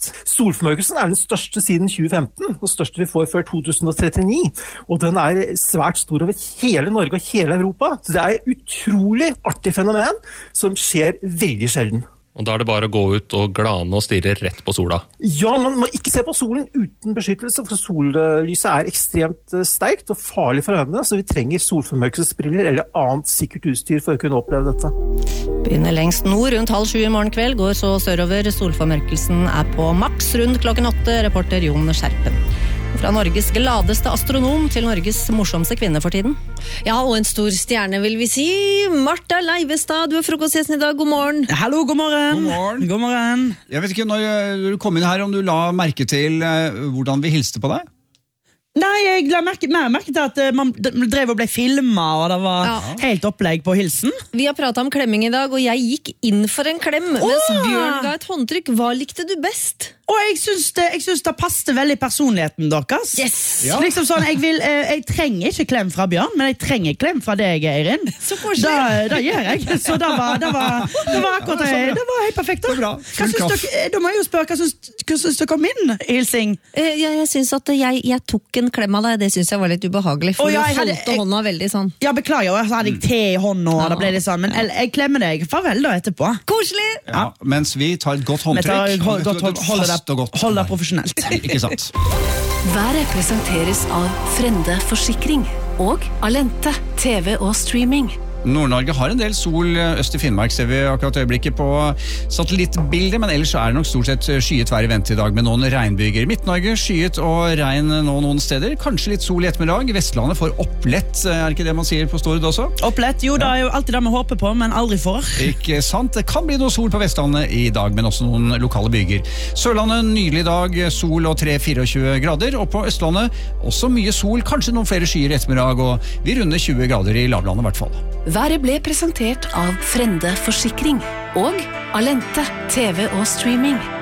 vekst. Solformørkelsen den største siden 2015, og største vi får før 2039, og den svært stor over hele Norge og hele Europa. Så det utrolig artig fenomen som skjer veldig sjelden. Og da det bare å gå ut og glane og stirre rett på sola. Ja, man må ikke se på solen uten beskyttelse, for sollyset ekstremt sterkt og farlig for øynene, så vi trenger solformørkelsesbriller eller annet sikkert utstyr for å kunne oppleve dette. Begynner lengst nord rundt 6:30 i morgen kveld, går så sørover. Solformørkelsen på maks rundt klokken 8, reporter Jon Skjerpen. Fra Norges gladeste astronom til Norges morsomste kvinne for tiden. Ja, og en stor stjerne vil vi si. Martha Leivestad, du frokostgjesten i dag. God morgen. Hallo, god morgen. God morgen. God morgen. Jeg vet ikke, når du kom inn her, om du la merke til hvordan vi hilste på deg? Nei, jeg la merke til at man drev og ble filmet, og det var helt opplegg på hilsen. Vi har pratet om klemming i dag, og jeg gikk inn for en klem, mens Bjørn ga et håndtrykk. Hva likte du best? Og jeg synes det passte veldig personligheten deres. Yes! Ja. Liksom sånn, jeg trenger ikke klem fra Bjørn, men jeg trenger klem fra deg, Eirin. Så koselig. Det gjør jeg. Så det var akkurat det. Det var helt perfekt. Det var bra. Da må jeg jo spørre, hva synes dere om min hilsing? Jeg synes at jeg tok en klem av deg. Det synes jeg var litt ubehagelig, for du holdt hånda veldig sånn. Ja, beklager, så hadde jeg te i hånden, og det ble litt sånn, men jeg klemmer deg farvel da etterpå. Koselig! Ja, mens vi tar et godt håndtrykk. Hold deg profesjonelt. Ikke sant? Været presenteres av Frende Forsikring og Alente, TV og streaming. Nord-Norge har en del sol. Øst i Finnmark ser vi akkurat øyeblikket på satellittbildet, men ellers er det nok stort sett skyet vær i vente i dag med noen regnbyger. Midtnorge skyet og regn nå noen steder. Kanskje litt sol i ettermiddag. Vestlandet får opplett, er ikke det man sier på Stord også? Opplett, jo, det er jo alltid det vi håper på, men aldri får. Ikke sant? Det kan bli noe sol på Vestlandet i dag, men også noen lokale byger. Sørlandet, nydelig dag, sol og 3-24 grader, og på Østlandet også mye sol, kanskje noen flere skyer i ettermiddag, og vi runder 20 grader i lavlandet i hvert fall. Været ble presentert av Frende Forsikring og Alente, TV og streaming.